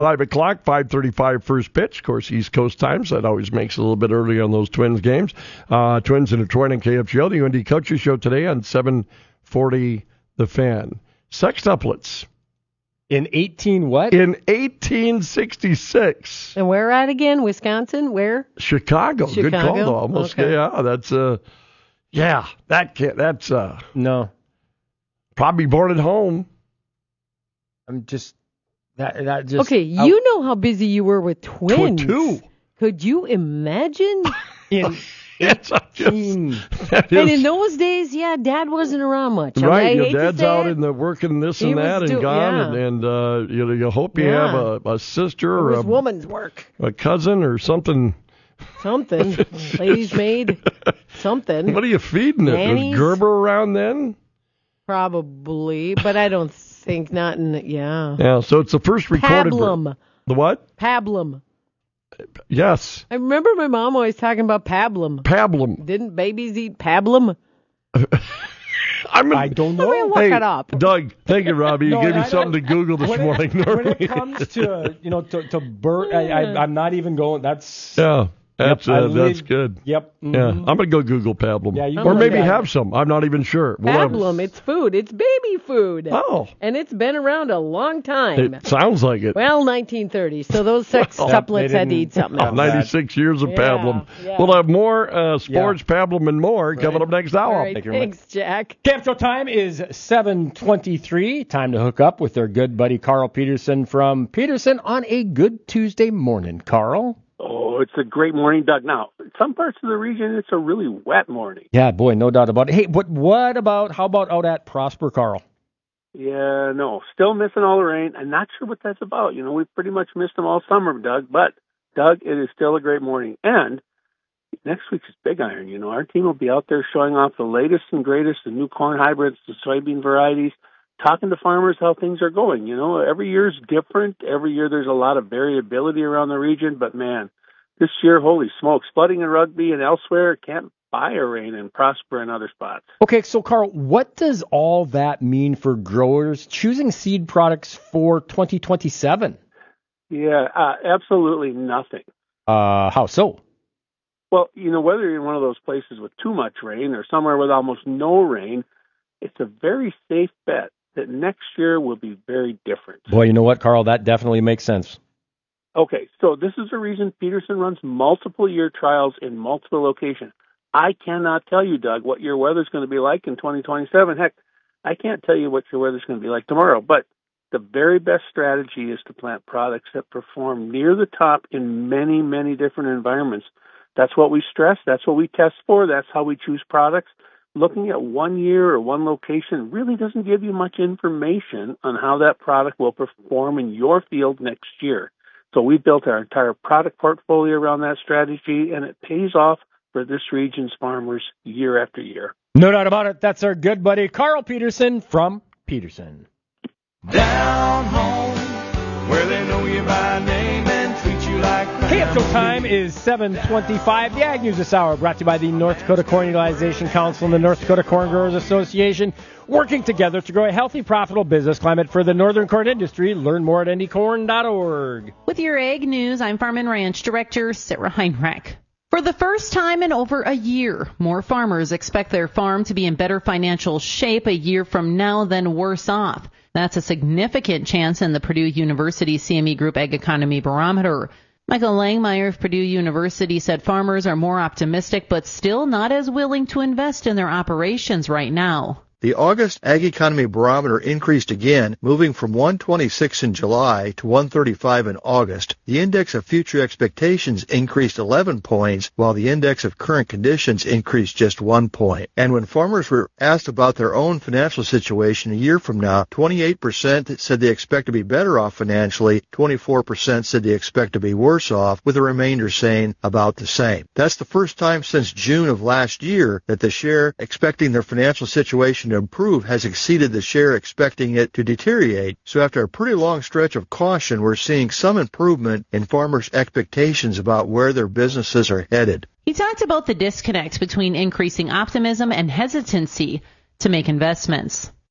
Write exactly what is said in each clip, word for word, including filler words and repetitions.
five o'clock, five thirty-five first pitch. Of course, East Coast time, so that always makes it a little bit early on those Twins games. Uh, Twins in Detroit and K F G L, the U N D Coaches Show today on seven forty The Fan. Sextuplets. In eighteen what? In eighteen sixty-six. And where at again? Wisconsin? Where? Chicago. Chicago? Good call, though. Almost. Okay. Yeah, that's uh, yeah, that can't, that's uh, No. probably born at home. I'm just that that just Okay, I- you know how busy you were with twins. Two. Could you imagine? in Yes, I just, eighteen that And is- in those days, yeah, Dad wasn't around much. I mean, right, I your hate to dad's say out it. in the working this He and was that and do- gone, yeah. and, and uh, you know, you hope you Yeah. have a, a sister It or was a, woman's work. a cousin or something. Something. Ladies' maid. Something. What are you feeding it? Nannies? Was Gerber around then? Probably, but I don't think not in the, yeah. Yeah, so it's the first recorded. ver- Pablum. The what? Pablum. Yes, I remember my mom always talking about pablum. pablum. Didn't babies eat pablum? I'm a, I don't Let me know. look Hey, it up. Doug, thank you, Robbie. You No, gave me I something to don't- Google this when morning. It, when normally. it comes to you know to to bird, I, I, I'm not even going. That's yeah, that's Yep, I uh, that's live- good. Yep. Yeah, mhm. I'm gonna go Google pablum. Yeah, you or go maybe ahead. have some. I'm not even sure. We'll have- Pablum, it's food. It's baby food. Oh, And it's been around a long time. it sounds like it. Well, nineteen thirty. So those sextuplets they had to didn't- eat something Oh, else. ninety-six years of Yeah, pablum. yeah. We'll have more uh, sports, pablum, and more coming Right. up next hour. All right, Thank you very much. thanks, Jack. Camp Show time is seven twenty-three. Time to hook up with their good buddy Carl Peterson from Peterson on a good Tuesday morning. Carl? Oh, it's a great morning, Doug. Now, some parts of the region, it's a really wet morning. Yeah, boy, no doubt about it. Hey, but what about, how about out at Prosper, Carl? Yeah, no, still missing all the rain. I'm not sure what that's about. You know, we've pretty much missed them all summer, Doug. But, Doug, it is still a great morning. And next week is Big Iron. You know, our team will be out there showing off the latest and greatest, the new corn hybrids, the soybean varieties, talking to farmers how things are going. You know, every year's different. Every year there's a lot of variability around the region. But, man, this year, holy smokes, flooding in Rugby and elsewhere can't buy a rain and Prosper in other spots. Okay, so Carl, what does all that mean for growers choosing seed products for twenty twenty-seven? Yeah, uh, absolutely nothing. Uh, how so? Well, you know, whether you're in one of those places with too much rain or somewhere with almost no rain, it's a very safe bet that next year will be very different. Boy, you know what, Carl? That definitely makes sense. Okay, so this is the reason Peterson runs multiple year trials in multiple locations. I cannot tell you, Doug, what your weather's going to be like in twenty twenty-seven. Heck, I can't tell you what your weather's going to be like tomorrow. But the very best strategy is to plant products that perform near the top in many, many different environments. That's what we stress. That's what we test for. That's how we choose products. Looking at one year or one location really doesn't give you much information on how that product will perform in your field next year. So we built our entire product portfolio around that strategy, and it pays off for this region's farmers year after year. No doubt about it. That's our good buddy Carl Peterson from Peterson. Down home, where they know you by name and treat you like Camp Show time is seven twenty-five. The Ag News this hour brought to you by the North Dakota Corn Utilization Council and the North Dakota Corn Growers Association, working together to grow a healthy, profitable business climate for the northern corn industry. Learn more at N D corn dot org. With your Ag News, I'm Farm and Ranch Director Sarah Heinrich. For the first time in over a year, more farmers expect their farm to be in better financial shape a year from now than worse off. That's a significant chance in the Purdue University C M E Group Ag Economy Barometer. Michael Langmeyer of Purdue University said farmers are more optimistic but still not as willing to invest in their operations right now. The August Ag Economy Barometer increased again, moving from one twenty-six in July to one thirty-five in August. The index of future expectations increased eleven points, while the index of current conditions increased just one point. And when farmers were asked about their own financial situation a year from now, twenty-eight percent said they expect to be better off financially, twenty-four percent said they expect to be worse off, with the remainder saying about the same. That's the first time since June of last year that the share expecting their financial situation to improve has exceeded the share expecting it to deteriorate. So after a pretty long stretch of caution, we're seeing some improvement in farmers' expectations about where their businesses are headed. He talked about the disconnect between increasing optimism and hesitancy to make investments.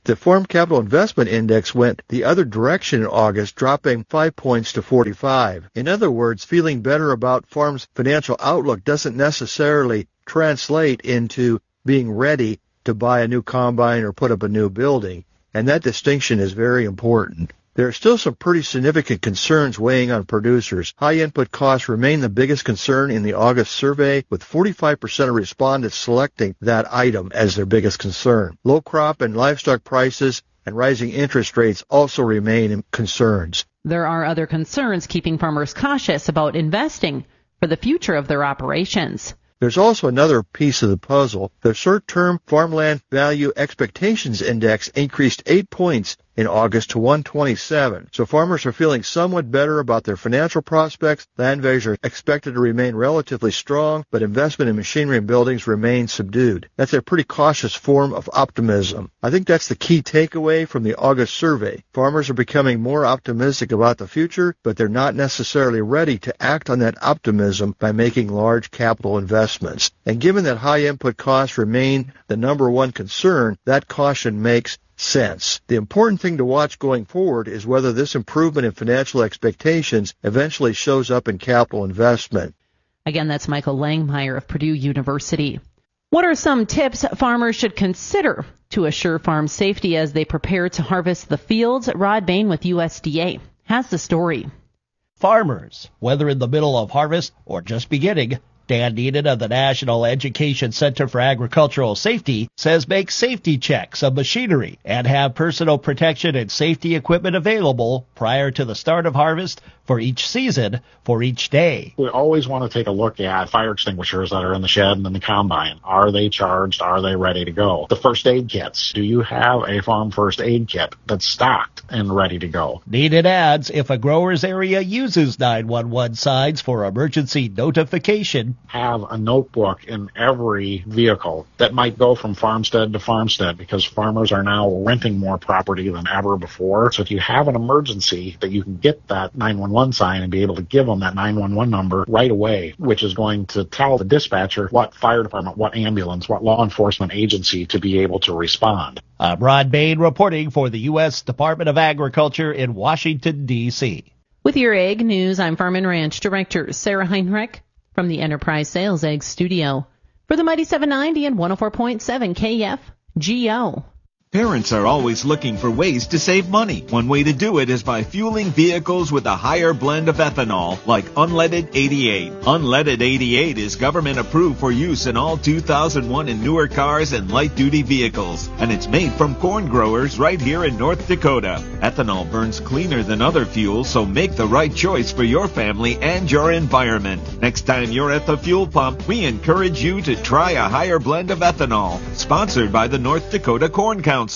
The Farm Capital Investment Index went the other direction in August, dropping five points to forty-five. In other words, feeling better about farms' financial outlook doesn't necessarily translate into being ready to buy a new combine or put up a new building, and that distinction is very important. There are still some pretty significant concerns weighing on producers. High input costs remain the biggest concern in the August survey, with forty-five percent of respondents selecting that item as their biggest concern. Low crop and livestock prices and rising interest rates also remain concerns. There are other concerns keeping farmers cautious about investing for the future of their operations. There's also another piece of the puzzle. The short-term farmland value expectations index increased eight points in August to one twenty-seven. So farmers are feeling somewhat better about their financial prospects. Land values are expected to remain relatively strong, but investment in machinery and buildings remains subdued. That's a pretty cautious form of optimism. I think that's the key takeaway from the August survey. Farmers are becoming more optimistic about the future, but they're not necessarily ready to act on that optimism by making large capital investments. And given that high input costs remain the number one concern, that caution makes sense. The important thing to watch going forward is whether this improvement in financial expectations eventually shows up in capital investment. Again, that's Michael Langmeyer of Purdue University. What are some tips farmers should consider to assure farm safety as they prepare to harvest the fields? Rod Bain with U S D A has the story. Farmers, whether in the middle of harvest or just beginning, Dan Neenan of the National Education Center for Agricultural Safety says make safety checks of machinery and have personal protection and safety equipment available prior to the start of harvest for each season, for each day. We always want to take a look at fire extinguishers that are in the shed and in the combine. Are they charged? Are they ready to go? The first aid kits. Do you have a farm first aid kit that's stocked and ready to go? Neenan adds if a grower's area uses nine one one signs for emergency notification, have a notebook in every vehicle that might go from farmstead to farmstead, because farmers are now renting more property than ever before. So if you have an emergency, that you can get that nine one one sign and be able to give them that nine one one number right away, which is going to tell the dispatcher what fire department, what ambulance, what law enforcement agency to be able to respond. I'm Rod Bain reporting for the U S Department of Agriculture in Washington, D C With your Ag News, I'm Farm and Ranch Director Sarah Heinrich from the Enterprise Sales Ag Studio for the Mighty seven ninety and one oh four point seven K F G O. Parents are always looking for ways to save money. One way to do it is by fueling vehicles with a higher blend of ethanol, like Unleaded eighty-eight. Unleaded eighty-eight is government approved for use in all two thousand one and newer cars and light-duty vehicles, and it's made from corn growers right here in North Dakota. Ethanol burns cleaner than other fuels, so make the right choice for your family and your environment. Next time you're at the fuel pump, we encourage you to try a higher blend of ethanol. Sponsored by the North Dakota Corn Council.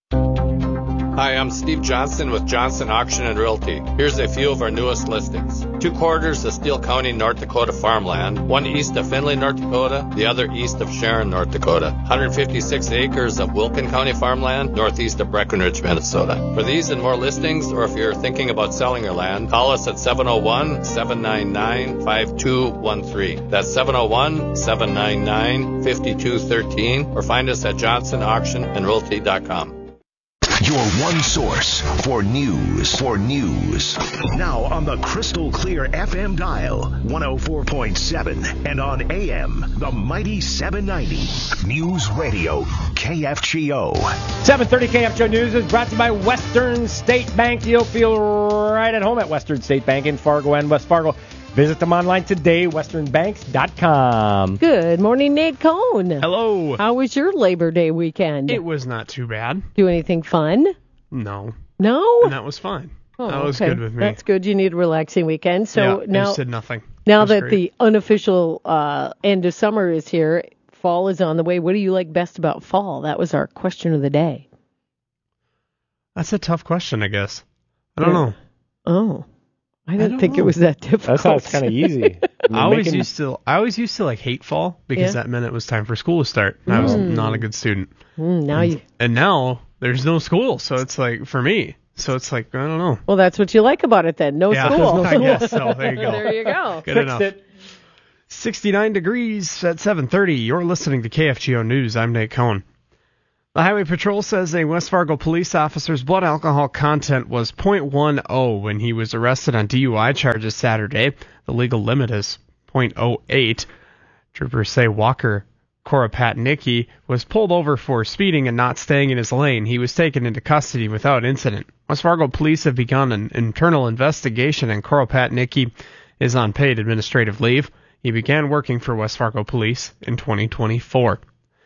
Hi, I'm Steve Johnson with Johnson Auction and Realty. Here's a few of our newest listings. Two quarters of Steele County, North Dakota farmland, one east of Findlay, North Dakota, the other east of Sharon, North Dakota. one hundred fifty-six acres of Wilkin County farmland, northeast of Breckenridge, Minnesota. For these and more listings, or if you're thinking about selling your land, call us at seven oh one, seven nine nine, five two one three. That's seven oh one, seven nine nine, five two one three, or find us at johnson auction and realty dot com. Your one source for news. For news. Now on the crystal clear F M dial, one oh four point seven, and on A M, the Mighty seven ninety. News Radio, K F G O. seven thirty K F G O News is brought to you by Western State Bank. You'll feel right at home at Western State Bank in Fargo and West Fargo. Visit them online today, western banks dot com. Good morning, Nate Cohn. Hello. How was your Labor Day weekend? It was not too bad. Do anything fun? No. No? And that was fine. Oh, that was okay. good with me. That's good. You need a relaxing weekend. So yeah, now, I just did nothing. Now that great. the unofficial uh, end of summer is here, fall is on the way. What do you like best about fall? That was our question of the day. That's a tough question, I guess. I don't yeah. know. Oh. I didn't I think know. it was that difficult. That sounds kind of easy. I always making... used to. I always used to like hate fall because Yeah. that meant it was time for school to start. And mm. I was not a good student. Mm, now and, you. And now there's no school, so it's like for me. So it's like I don't know. Well, that's what you like about it then. No yeah, school. I guess so. There you go. There you go. Good Fixed enough. it. sixty-nine degrees at seven thirty. You're listening to K F G O News. I'm Nate Cohn. The Highway Patrol says a West Fargo police officer's blood alcohol content was point one oh when he was arrested on D U I charges Saturday. The legal limit is point oh eight. Troopers say Walker Koropatnicki was pulled over for speeding and not staying in his lane. He was taken into custody without incident. West Fargo police have begun an internal investigation, and Koropatnicki is on paid administrative leave. He began working for West Fargo police in twenty twenty-four.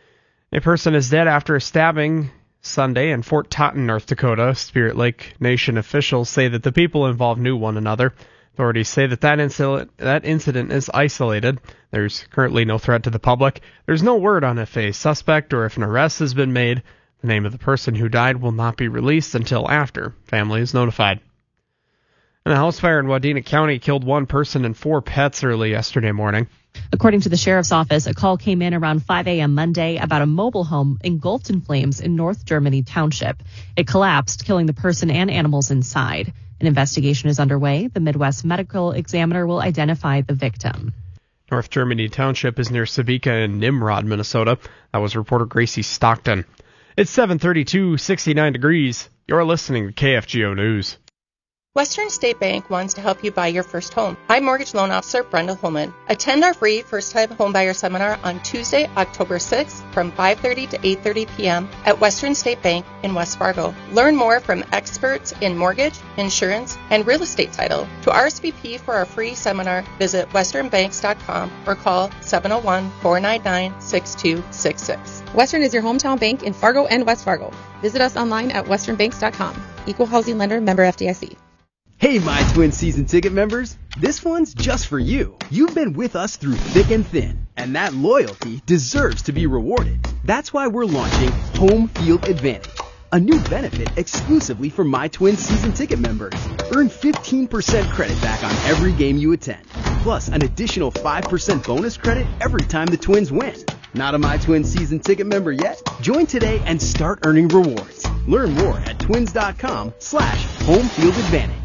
A person is dead after a stabbing Sunday in Fort Totten, North Dakota. Spirit Lake Nation officials say that the people involved knew one another. Authorities say that that incident, that incident is isolated. There's currently no threat to the public. There's no word on if a suspect or if an arrest has been made. The name of the person who died will not be released until after family is notified. And a house fire in Wadena County killed one person and four pets early yesterday morning. According to the sheriff's office, a call came in around five a.m. Monday about a mobile home engulfed in flames in North Germany Township. It collapsed, killing the person and animals inside. An investigation is underway. The Midwest Medical Examiner will identify the victim. North Germany Township is near Sabika in Nimrod, Minnesota. That was reporter Gracie Stockton. It's seven thirty-two, sixty-nine degrees. You're listening to K F G O News. Western State Bank wants to help you buy your first home. I'm Mortgage Loan Officer Brenda Holman. Attend our free first-time homebuyer seminar on Tuesday, October sixth from five thirty to eight thirty p.m. at Western State Bank in West Fargo. Learn more from experts in mortgage, insurance, and real estate title. To R S V P for our free seminar, visit western banks dot com or call seven oh one, four nine nine, six two six six. Western is your hometown bank in Fargo and West Fargo. Visit us online at western banks dot com. Equal housing lender, member F D I C. Hey, My Twin season ticket members, this one's just for you. You've been with us through thick and thin, and that loyalty deserves to be rewarded. That's why we're launching Home Field Advantage, a new benefit exclusively for My Twin season ticket members. Earn fifteen percent credit back on every game you attend, plus an additional five percent bonus credit every time the Twins win. Not a My Twin season ticket member yet? Join today and start earning rewards. Learn more at twins.com slash home field advantage.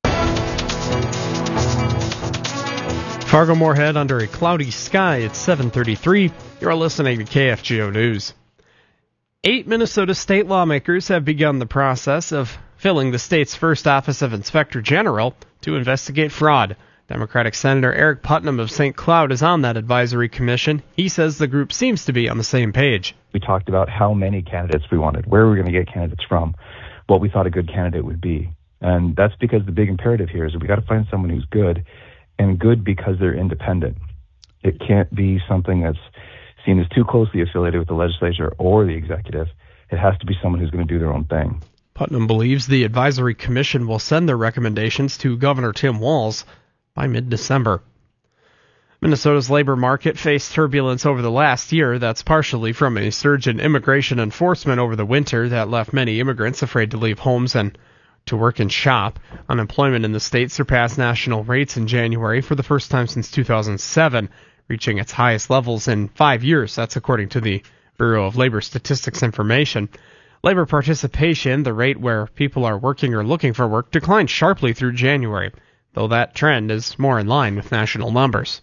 Fargo Moorhead under a cloudy sky at seven thirty-three. You're listening to K F G O News. Eight Minnesota state lawmakers have begun the process of filling the state's first Office of Inspector General to investigate fraud. Democratic Senator Eric Putnam of Saint Cloud is on that advisory commission. He says the group seems to be on the same page. We talked about how many candidates we wanted, where we were going to get candidates from, what we thought a good candidate would be. And that's because the big imperative here is that we got to find someone who's good, and good because they're independent. It can't be something that's seen as too closely affiliated with the legislature or the executive. It has to be someone who's going to do their own thing. Putnam believes the advisory commission will send their recommendations to Governor Tim Walz by mid-December. Minnesota's labor market faced turbulence over the last year. That's partially from a surge in immigration enforcement over the winter that left many immigrants afraid to leave homes and to work and shop. Unemployment in the state surpassed national rates in January for the first time since two thousand seven, reaching its highest levels in five years. That's according to the Bureau of Labor Statistics information. Labor participation, the rate where people are working or looking for work, declined sharply through January, though that trend is more in line with national numbers.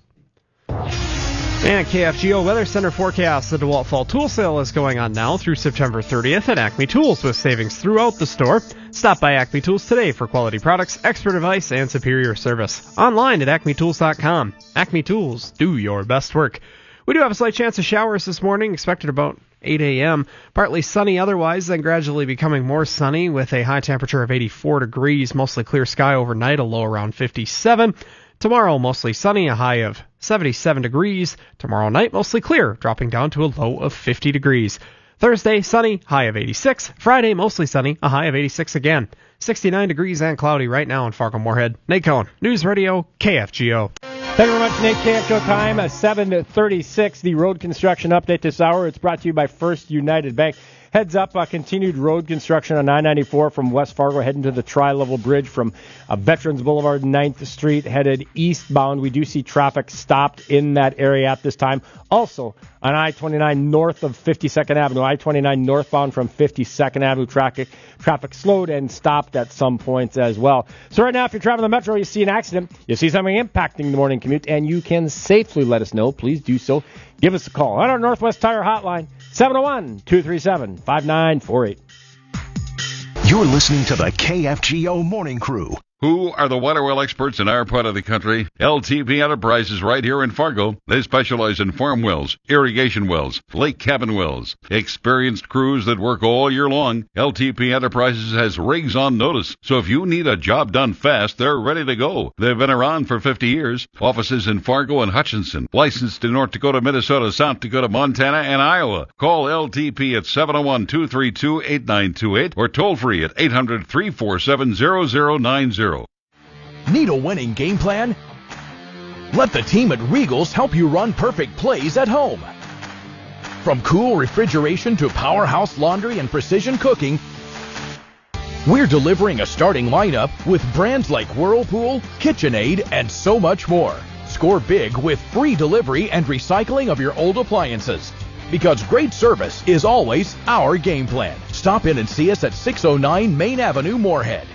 And K F G O Weather Center forecast: the DeWalt Fall Tool Sale is going on now through September thirtieth at Acme Tools with savings throughout the store. Stop by Acme Tools today for quality products, expert advice, and superior service. Online at acme tools dot com. Acme Tools, do your best work. We do have a slight chance of showers this morning, expected about eight a.m. Partly sunny otherwise, then gradually becoming more sunny with a high temperature of eighty-four degrees, mostly clear sky overnight, a low around fifty-seven. Tomorrow, mostly sunny, a high of seventy-seven degrees. Tomorrow night, mostly clear, dropping down to a low of fifty degrees. Thursday, sunny, high of eighty-six. Friday, mostly sunny, a high of eighty-six again. sixty-nine degrees and cloudy right now in Fargo Moorhead. Nate Cohn, News Radio, K F G O. Thank you very much, Nate. K F G O time, seven thirty-six. The road construction update this hour. It's brought to you by First United Bank. Heads up, uh, continued road construction on nine ninety-four from West Fargo, heading to the Tri-Level Bridge from uh, Veterans Boulevard, ninth Street, headed eastbound. We do see traffic stopped in that area at this time. Also, on I twenty-nine north of fifty-second Avenue. I twenty-nine northbound from fifty-second Avenue. Traffic, traffic slowed and stopped at some points as well. So right now, if you're traveling the Metro, you see an accident, you see something impacting the morning commute, and you can safely let us know, please do so. Give us a call on our Northwest Tire Hotline, seven oh one, two three seven, five nine four eight. You're listening to the K F G O Morning Crew. Who are the water well experts in our part of the country? L T P Enterprises right here in Fargo. They specialize in farm wells, irrigation wells, lake cabin wells. Experienced crews that work all year long. L T P Enterprises has rigs on notice. So if you need a job done fast, they're ready to go. They've been around for fifty years. Offices in Fargo and Hutchinson. Licensed in North Dakota, Minnesota, South Dakota, Montana, and Iowa. Call L T P at seven oh one, two three two, eight nine two eight or toll free at eight hundred, three four seven, zero zero nine zero. Need a winning game plan? Let the team at Regals help you run perfect plays at home. From cool refrigeration to powerhouse laundry and precision cooking, we're delivering a starting lineup with brands like Whirlpool, KitchenAid, and so much more. Score big with free delivery and recycling of your old appliances. Because great service is always our game plan. Stop in and see us at six oh nine Main Avenue, Moorhead.